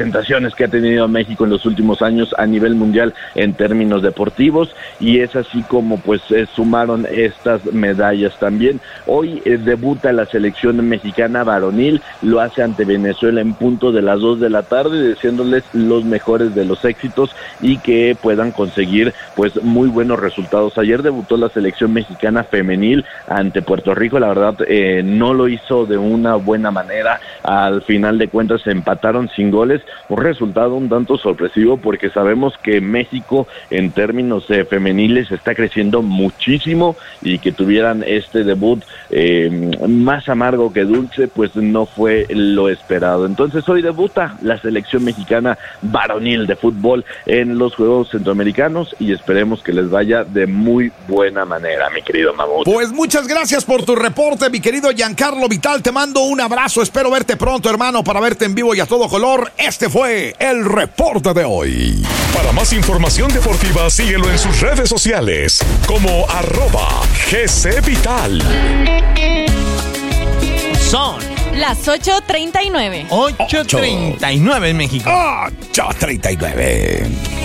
presentaciones que ha tenido México en los últimos años a nivel mundial en términos deportivos, y es así como pues sumaron estas medallas también. Hoy debuta la selección mexicana varonil, lo hace ante Venezuela en punto de las 2 de la tarde, deseándoles los mejores de los éxitos y que puedan conseguir pues muy buenos resultados. Ayer debutó la selección mexicana femenil ante Puerto Rico, la verdad no lo hizo de una buena manera, al final de cuentas se empataron sin goles, un resultado un tanto sorpresivo porque sabemos que México en términos femeniles está creciendo muchísimo, y que tuvieran este debut más amargo que dulce pues no fue lo esperado. Entonces hoy debuta la selección mexicana varonil de fútbol en los Juegos Centroamericanos y esperemos que les vaya de muy buena manera, mi querido Mamut. Pues muchas gracias por tu reporte, mi querido Giancarlo Vital, te mando un abrazo, espero verte pronto, hermano, para verte en vivo y a todo color. Este fue el reporte de hoy. Para más información deportiva, síguelo en sus redes sociales como @GCVital. Son las 8:39. 8:39 en México. 8:39.